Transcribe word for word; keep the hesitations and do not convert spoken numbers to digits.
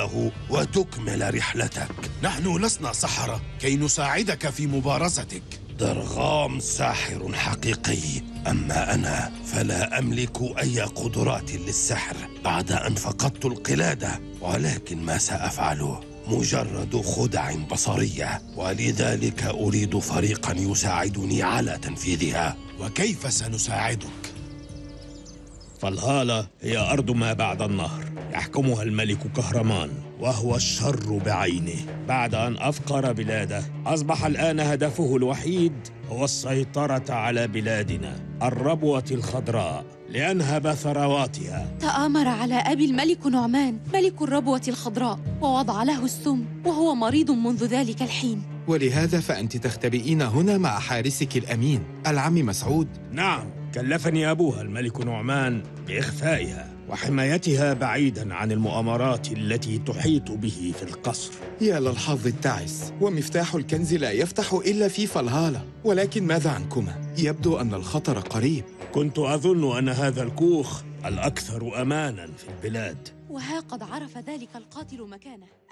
سلاحه وتكمل رحلتك. نحن لسنا سحرة كي نساعدك في مبارزتك. درغام ساحر حقيقي، أما أنا فلا أملك أي قدرات للسحر بعد أن فقدت القلادة، ولكن ما سأفعله مجرد خدع بصرية، ولذلك أريد فريقا يساعدني على تنفيذها. وكيف سنساعدك؟ فالهالة هي أرض ما بعد النهر، يحكمها الملك كهرمان، وهو الشر بعينه. بعد أن أفقر بلاده، أصبح الآن هدفه الوحيد هو السيطرة على بلادنا الربوة الخضراء لينهب ثرواتها. تآمر على أبي الملك نعمان ملك الربوة الخضراء، ووضع له السم وهو مريض منذ ذلك الحين. ولهذا فأنت تختبئين هنا مع حارسك الأمين العم مسعود. نعم، كلفني أبوها الملك نعمان بإخفائها وحمايتها بعيداً عن المؤامرات التي تحيط به في القصر. يا للحظ التعس، ومفتاح الكنز لا يفتح إلا في فالهالة. ولكن ماذا عنكما؟ يبدو أن الخطر قريب. كنت أظن أن هذا الكوخ الأكثر أماناً في البلاد، وها قد عرف ذلك القاتل مكانه.